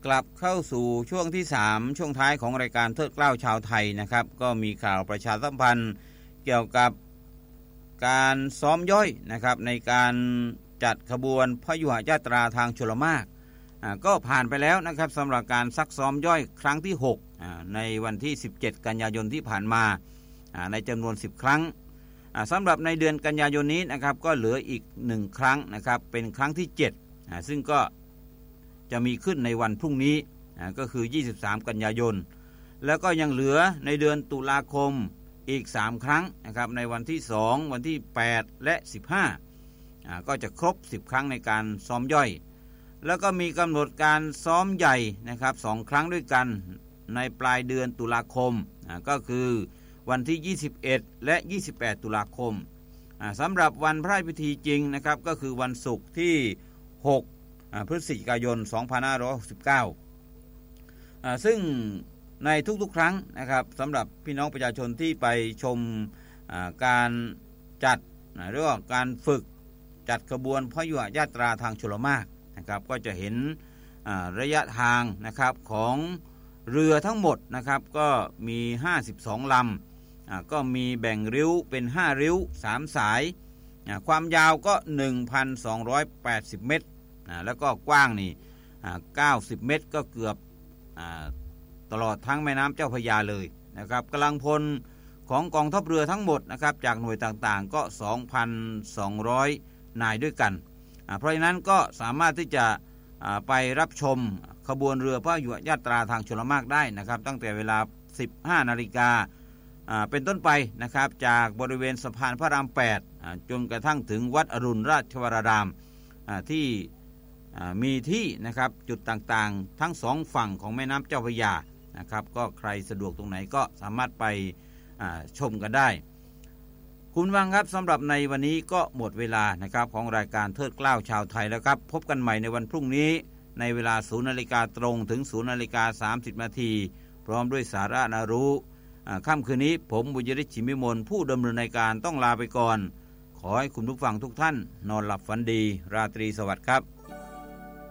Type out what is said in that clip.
กลับเข้าสู่ช่วงที่3ช่วงท้ายของรายการเทิดเกล้าชาวไทยนะครับก็มีข่าวประชาสัมพันธ์เกี่ยวกับการซ้อมย่อยนะครับในการจัดขบวนพยุหญาตราทางชลมารก็ผ่านไปแล้วนะครับสำหรับการซักซ้อมย่อยครั้งที่6ในวันที่17กันยายนที่ผ่านมาในจำนวน10ครั้งสำหรับในเดือนกันยายนนี้นะครับก็เหลืออีก1ครั้งนะครับเป็นครั้งที่7ซึ่งก็จะมีขึ้นในวันพรุ่งนี้ก็คือ23กันยายนแล้วก็ยังเหลือในเดือนตุลาคมอีก3ครั้งนะครับในวันที่2วันที่8และ15ก็จะครบ10ครั้งในการซ้อมย่อยแล้วก็มีกำหนดการซ้อมใหญ่นะครับ2ครั้งด้วยกันในปลายเดือนตุลาคมก็คือวันที่21และ28ตุลาคมสำหรับวันพระราชพิธีจริงนะครับก็คือวันศุกร์ที่6พฤศจิกายน2569ซึ่งในทุกๆครั้งนะครับสำหรับพี่น้องประชาชนที่ไปชมการจัดหรือว่าการฝึกจัดขบวนพยุหญาตราทางชลมารนะครับก็จะเห็นระยะทางนะครับของเรือทั้งหมดนะครับก็มี52ลำก็มีแบ่งริ้วเป็น5ริ้ว3สายความยาวก็ 1,280 เมตรแล้วก็กว้างนี่90 เมตรก็เกือบตลอดทั้งแม่น้ำเจ้าพระยาเลยนะครับกำลังพลของกองทัพเรือทั้งหมดนะครับจากหน่วยต่างๆก็ 2,200 นายด้วยกันเพราะฉะนั้นก็สามารถที่จะไปรับชมขบวนเรือพระยุหญาตราทางชลมารได้นะครับตั้งแต่เวลา 15 นาฬิกาเป็นต้นไปนะครับจากบริเวณสะพานพระราม 8จนกระทั่งถึงวัดอรุณราชวรารามที่มีที่นะครับจุดต่างๆทั้งสองฝั่งของแม่น้ำเจ้าพระยานะครับก็ใครสะดวกตรงไหนก็สามารถไปชมกันได้คุณฟังครับสำหรับในวันนี้ก็หมดเวลานะครับของรายการเทิดเกล้าชาวไทยแล้วครับพบกันใหม่ในวันพรุ่งนี้ในเวลา 0 นาฬิกาตรงถึง 0 นาฬิกา 30 นาทีพร้อมด้วยสาระน่ารู้ค่ำคืนนี้ผมบุญยฤทธิ์ ชิมวิมลผู้ดำเนินรายการต้องลาไปก่อนขอให้คุณผู้ฟังทุกท่านนอนหลับฝันดีราตรีสวัสดิ์ครับ